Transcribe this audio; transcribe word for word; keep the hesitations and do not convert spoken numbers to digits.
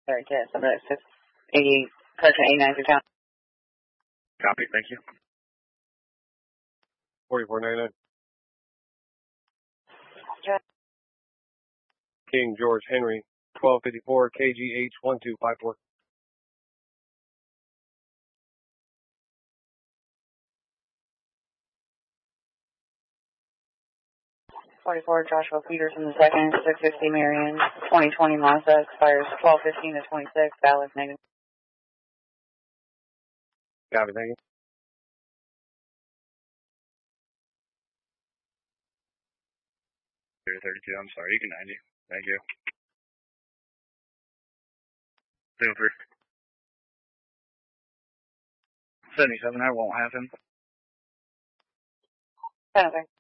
Sorry, test. I'm at eighty, correction, eighty-nine through town. Copy, thank you. forty-four ninety-nine. Yeah. King George Henry, twelve fifty-four K G H one two five four. forty-four Joshua Peterson the second, six sixty Marion, twenty twenty Mazda, expires twelve fifteen to twenty-six, valid negative. Copy, thank you. thirty-two, I'm sorry, you can ninety. Thank you. Feel free. seventy-seven, that won't happen. Anything.